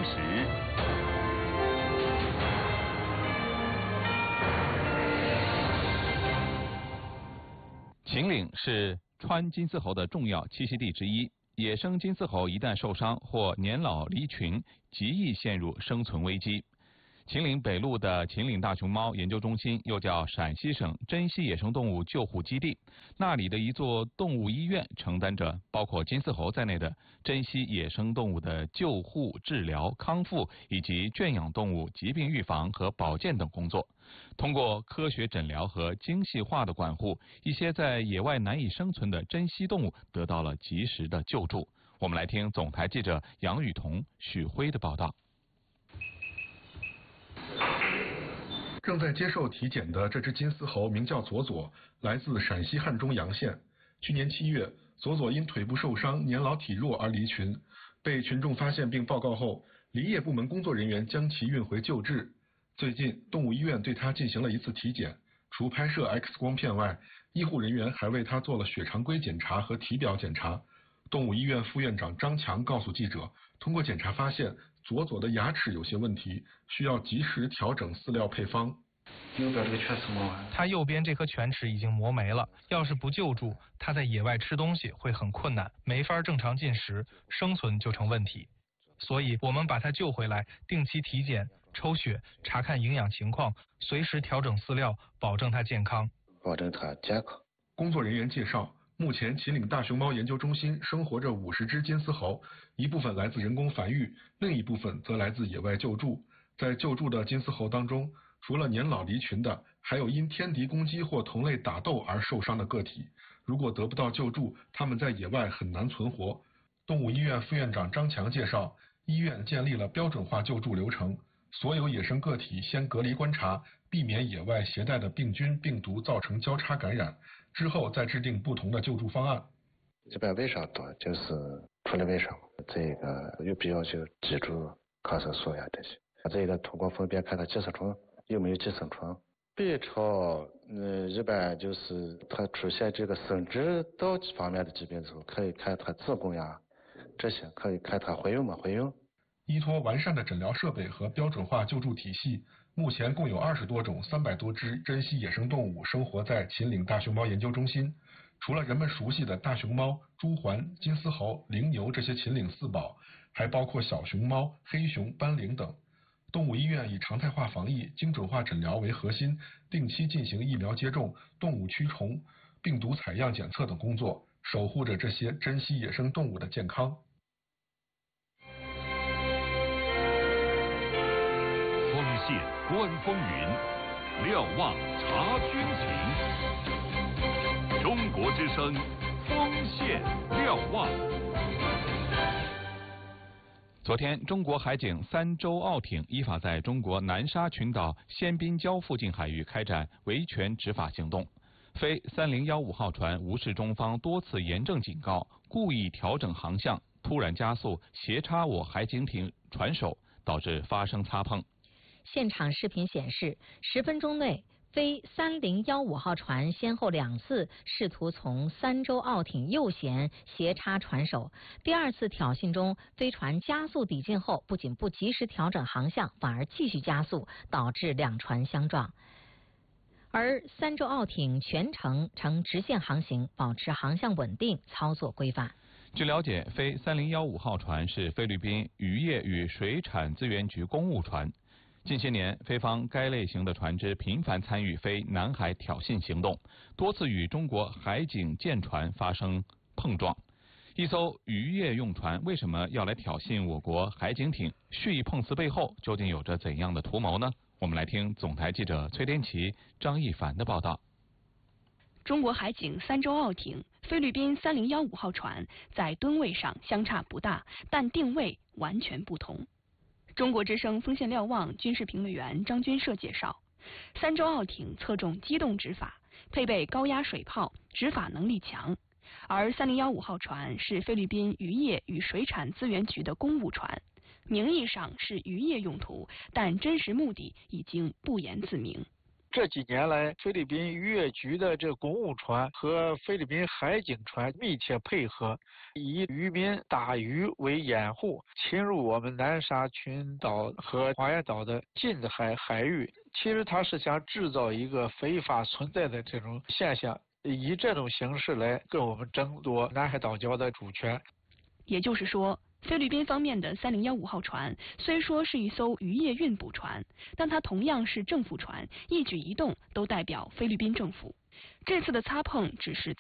时。秦岭是川金丝猴的重要栖息地之一，野生金丝猴一旦受伤或年老离群，极易陷入生存危机。秦岭北路的秦岭大熊猫研究中心，又叫陕西省珍稀野生动物救护基地，那里的一座动物医院承担着包括金丝猴在内的珍稀野生动物的救护、治疗、康复以及圈养动物疾病预防和保健等工作。通过科学诊疗和精细化的管护，一些在野外难以生存的珍稀动物得到了及时的救助。我们来听总台记者杨雨桐、许辉的报道。 正在接受体检的这只金丝猴名叫佐佐，来自陕西汉中洋县。去年7月，佐佐因腿部受伤、年老体弱而离群，被群众发现并报告后，林业部门工作人员将其运回救治。最近，动物医院对它进行了一次体检，除拍摄 X 光片外，医护人员还为它做了血常规检查和体表检查。动物医院副院长张强告诉记者，通过检查发现佐佐的牙齿有些问题，需要及时调整饲料配方。 右边这个犬齿磨完， 他右边这颗犬齿已经磨没了，要是不救助，他在野外吃东西会很困难，没法正常进食，生存就成问题。所以我们把他救回来，定期体检、抽血，查看营养情况，随时调整饲料，保证他健康。 保证他健康。 工作人员介绍，目前秦岭大熊猫研究中心生活着50只金丝猴，一部分来自人工繁育，另一部分则来自野外救助。在救助的金丝猴当中，除了年老离群的，还有因天敌攻击或同类打斗而受伤的个体。如果得不到救助，它们在野外很难存活。动物医院副院长张强介绍，医院建立了标准化救助流程，所有野生个体先隔离观察，避免野外携带的病菌、病毒造成交叉感染，之后再制定不同的救助方案。 这边卫生多，就是除了卫生，这个有必要就记住抗生素呀这些。这个通过粪便看它寄生虫有没有寄生虫。B 超，一般就是它出现这个生殖道方面的疾病的时候，可以看它子宫呀，这些可以看它怀孕没怀孕。 依托完善的诊疗设备和标准化救助体系，目前共有20多种、300多只珍稀野生动物生活在秦岭大熊猫研究中心。除了人们熟悉的大熊猫、朱鹮、金丝猴、羚牛这些秦岭4宝，还包括小熊猫、黑熊、斑羚等。动物医院以常态化防疫、精准化诊疗为核心，定期进行疫苗接种、动物驱虫、病毒采样检测等工作，守护着这些珍稀野生动物的健康。 锋线观风云，瞭望察军情。中国之声，锋线瞭望。昨天，中国海警3艘澳艇依法在中国南沙群岛仙滨礁附近海域开展维权执法行动。非3015号船无视中方多次严正警告，故意调整航向，突然加速，斜插我海警艇船首，导致发生擦碰。 现场视频显示，10分钟内，非3015号船先后2次试图从3艘澳艇右舷斜插船首。第2次挑衅中，飞船加速抵近后，不仅不及时调整航向，反而继续加速，导致2船相撞。而3艘澳艇全程呈直线航行，保持航向稳定，操作规范。 据了解，非3015号船是菲律宾渔业与水产资源局公务船。近些年，菲方该类型的船只频繁参与非南海挑衅行动，多次与中国海警舰船发生碰撞。一艘渔业用船为什么要来挑衅我国海警艇？蓄意碰瓷背后究竟有着怎样的图谋呢？我们来听总台记者崔天琪、张一凡的报道。 中国海警3艘澳艇、菲律宾3015号船在吨位上相差不大，但定位完全不同。中国之声锋线瞭望军事评论员张军社介绍，3艘澳艇侧重机动执法，配备高压水炮，执法能力强。而3015号船是菲律宾渔业与水产资源局的公务船，名义上是渔业用途，但真实目的已经不言自明。 这几年来，菲律宾渔业局的这公务船和菲律宾海警船密切配合，以渔民打鱼为掩护，侵入我们南沙群岛和花园岛的近海域。其实他是想制造一个非法存在的这种现象，以这种形式来跟我们争夺南海岛礁的主权。 也就是说，菲律宾方面的3015号船虽说是一艘渔业运补船，但它同样是政府船，一举一动都代表菲律宾政府。这次的擦碰只是